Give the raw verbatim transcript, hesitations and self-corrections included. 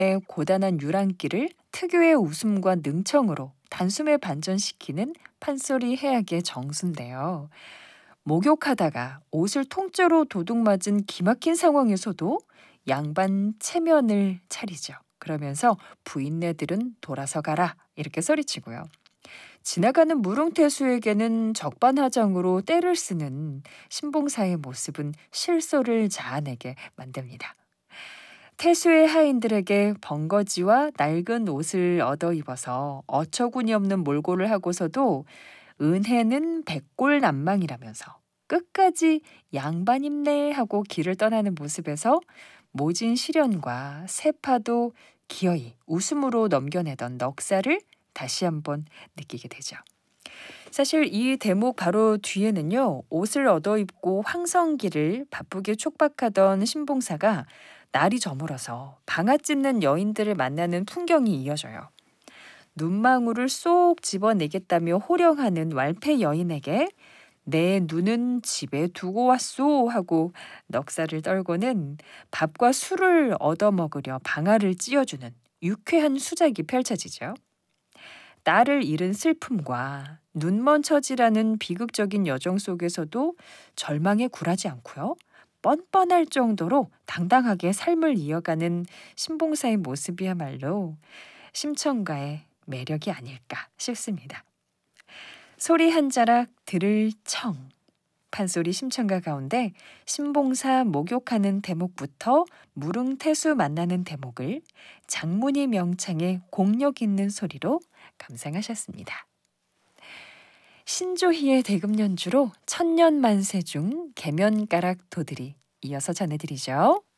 고단한 유랑기를 특유의 웃음과 능청으로 단숨에 반전시키는 판소리 해악의 정수인데요. 목욕하다가 옷을 통째로 도둑맞은 기막힌 상황에서도 양반 체면을 차리죠. 그러면서 부인네들은 돌아서 가라 이렇게 소리치고요. 지나가는 무릉태수에게는 적반하장으로 떼를 쓰는 신봉사의 모습은 실소를 자아내게 만듭니다. 태수의 하인들에게 번거지와 낡은 옷을 얻어 입어서 어처구니 없는 몰골을 하고서도 은혜는 백골난망이라면서 끝까지 양반 입네 하고 길을 떠나는 모습에서 모진 시련과 세파도 기어이 웃음으로 넘겨내던 넉살을 다시 한번 느끼게 되죠. 사실 이 대목 바로 뒤에는요. 옷을 얻어 입고 황성기를 바쁘게 촉박하던 신봉사가 날이 저물어서 방아 찧는 여인들을 만나는 풍경이 이어져요. 눈망울을 쏙 집어내겠다며 호령하는 완패 여인에게 내 눈은 집에 두고 왔소 하고 넉살을 떨고는 밥과 술을 얻어먹으려 방아를 찧어주는 유쾌한 수작이 펼쳐지죠. 딸을 잃은 슬픔과 눈먼 처지라는 비극적인 여정 속에서도 절망에 굴하지 않고요. 뻔뻔할 정도로 당당하게 삶을 이어가는 신봉사의 모습이야말로 심청가의 매력이 아닐까 싶습니다. 소리 한 자락 들을 청. 판소리 심청가 가운데 신봉사 목욕하는 대목부터 무릉태수 만나는 대목을 장문이 명창의 공력 있는 소리로 감상하셨습니다. 신조희의 대금 연주로 천년만세 중 계면가락 도들이 이어서 전해드리죠.